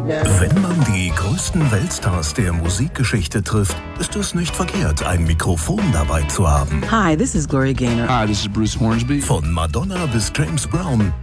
Wenn man die größten Weltstars der Musikgeschichte trifft, ist es nicht verkehrt, ein Mikrofon dabei zu haben. Hi, this is Gloria Gaynor. Hi, this is Bruce Hornsby. Von Madonna bis James Brown.